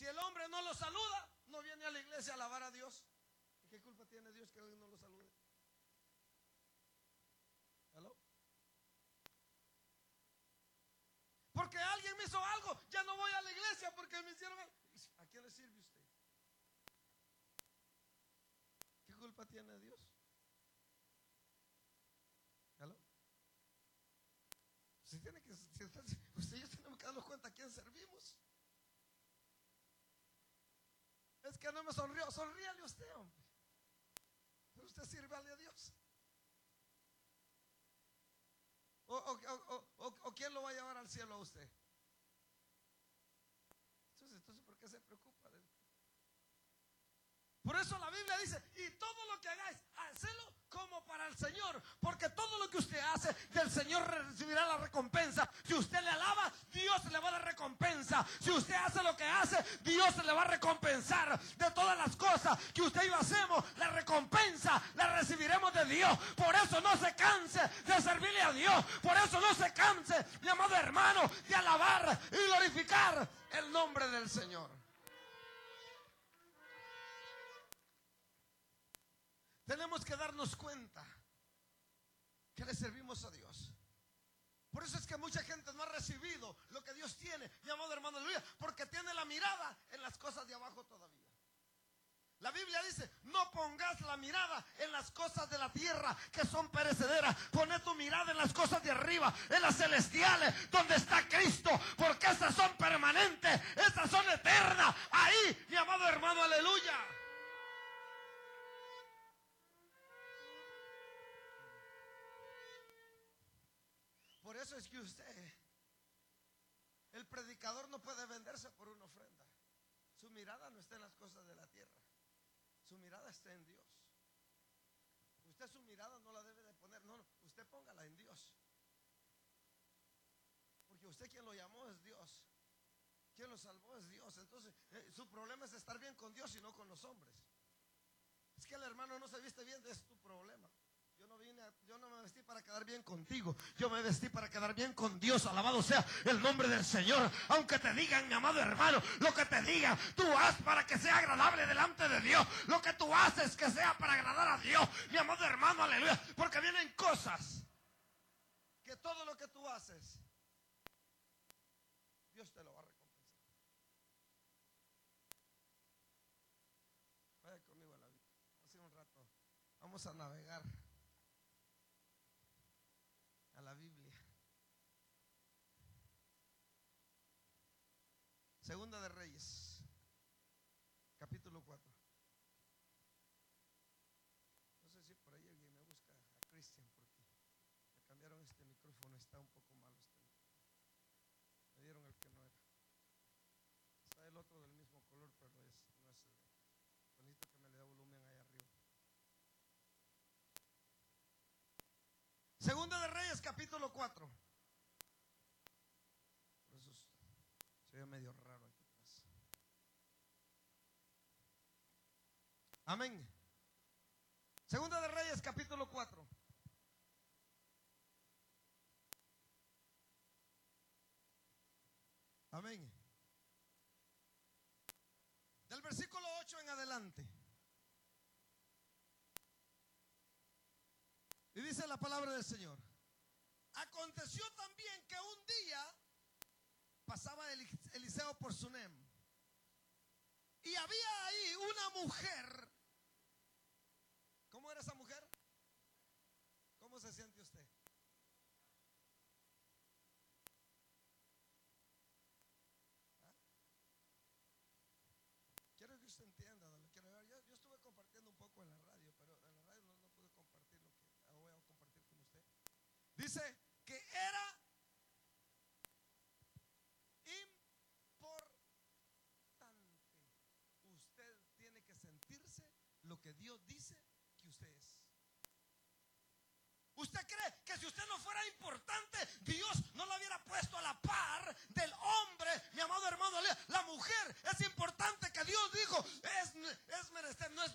Si el hombre no lo saluda, no viene a la iglesia a alabar a Dios. ¿Y qué culpa tiene Dios que alguien no lo salude? ¿Aló? Porque alguien me hizo algo, ya no voy a la iglesia porque me hicieron algo. ¿A quién le sirve usted? ¿Qué culpa tiene Dios? ¿Aló? Usted tiene que, usted y yo tenemos que darnos cuenta a quién servimos. Es que no me sonrió, sonríale usted, hombre. Pero usted sirve a Dios. ¿O quién lo va a llevar al cielo a usted? Entonces ¿por qué se preocupa de esto? Por eso la Biblia dice, y todo lo que hagáis, hacelo como para el Señor, porque todo lo que usted hace, del Señor recibirá la recompensa. Si usted le alaba, Dios le va a dar recompensa. Si usted hace lo que hace, Dios le va a recompensar. De todas las cosas que usted y yo hacemos, la recompensa la recibiremos de Dios. Por eso no se canse de servirle a Dios. Por eso no se canse, mi amado hermano, de alabar y glorificar el nombre del Señor. Tenemos que darnos cuenta que le servimos a Dios. Por eso es que mucha gente no ha recibido lo que Dios tiene, mi amado hermano, aleluya, porque tiene la mirada en las cosas de abajo todavía. La Biblia dice, no pongas la mirada en las cosas de la tierra que son perecederas. Poné tu mirada en las cosas de arriba, en las celestiales, donde está Cristo, porque esas son permanentes, esas son eternas. Ahí, mi amado hermano, aleluya. Por eso es que usted, el predicador, no puede venderse por una ofrenda. Su mirada no está en las cosas de la tierra. Su mirada está en Dios. Usted su mirada no la debe de poner, no, usted póngala en Dios. Porque usted quien lo llamó es Dios. Quien lo salvó es Dios. Entonces, su problema es estar bien con Dios y no con los hombres. Es que el hermano no se viste bien, es tu problema. Yo no me vestí para quedar bien contigo. Yo me vestí para quedar bien con Dios. Alabado sea el nombre del Señor. Aunque te digan, mi amado hermano, lo que te digan, tú haz para que sea agradable delante de Dios. Lo que tú haces que sea para agradar a Dios, mi amado hermano, aleluya. Porque vienen cosas que todo lo que tú haces, Dios te lo va a recompensar. Vaya conmigo a la Biblia. Hace un rato vamos a navegar a la Biblia. Segunda de Reyes, capítulo 4. No sé si por ahí alguien me busca a Cristian, porque me cambiaron este micrófono, está un poco malo este micrófono. Me dieron el que no era. Está el otro del mismo color, pero no es el necesito que me le dé volumen ahí arriba. Segunda de Reyes, capítulo 4. Por eso se ve medio raro aquí atrás. Amén. Segunda de Reyes, capítulo 4. Amén. Del versículo 8 en adelante. Y dice la palabra del Señor. Aconteció también que un día pasaba Eliseo por Sunem, y había ahí una mujer. ¿Cómo era esa mujer? ¿Cómo se siente usted? ¿Ah? Quiero que usted entienda, yo estuve compartiendo un poco en la radio, pero en la radio no pude compartir lo que voy a compartir con usted. Dice que era importante. Usted tiene que sentirse lo que Dios dice que usted es. ¿Usted cree que si usted no fuera importante, Dios no lo hubiera puesto a la par del hombre? Mi amado hermano, la mujer es importante, que Dios dijo, es menester, no es